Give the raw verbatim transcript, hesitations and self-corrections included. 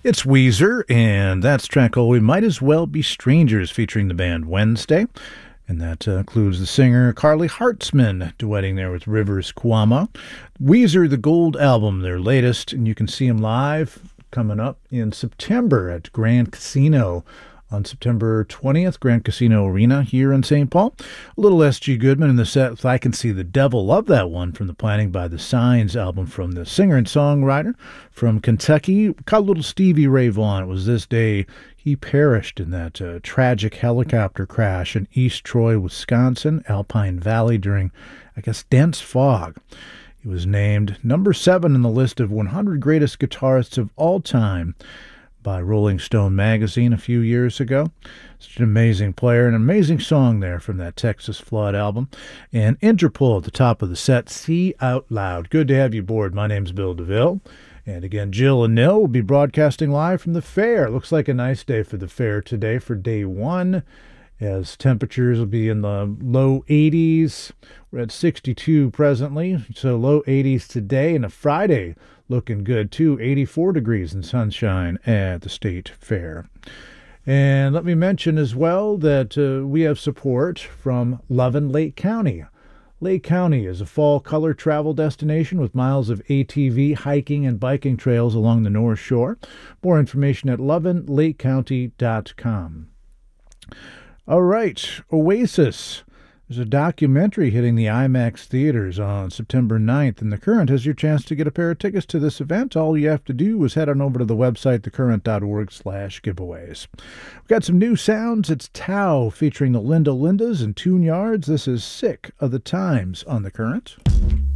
It's Weezer, and that's a track called We Might As Well Be Strangers, featuring the band Wednesday. And that uh, includes the singer Carly Hartzman duetting there with Rivers Cuomo. Weezer, the Gold album, their latest, and you can see them live coming up in September at Grand Casino on September twentieth, Grand Casino Arena here in Saint Paul. A little S G Goodman in the set with I Can See the Devil. Love that one from the Planning by the Signs album from the singer and songwriter from Kentucky. Caught a little Stevie Ray Vaughan. It was this day he perished in that uh, tragic helicopter crash in East Troy, Wisconsin, Alpine Valley during, I guess, dense fog. He was named number seven in the list of one hundred greatest guitarists of all time by Rolling Stone magazine a few years ago. Such an amazing player, an amazing song there from that Texas Flood album. And Interpol at the top of the set, See Out Loud. Good to have you aboard. My name's Bill DeVille. And again, Jill and Nil will be broadcasting live from the fair. Looks like a nice day for the fair today for day one, as temperatures will be in the low eighties. We're at sixty-two presently, so low eighties today, and a Friday looking good too, eighty-four degrees and sunshine at the State Fair. And let me mention as well that uh, we have support from Lovin' Lake County. Lake County is a fall color travel destination with miles of A T V, hiking, and biking trails along the North Shore. More information at lovin lake county dot com. All right, Oasis. There's a documentary hitting the IMAX theaters on September ninth, and The Current has your chance to get a pair of tickets to this event. All you have to do is head on over to the website, the current dot org slash giveaways. We've got some new sounds. It's Tao featuring the Linda Lindas and Tune Yards. This is Sick of the Times on The Current.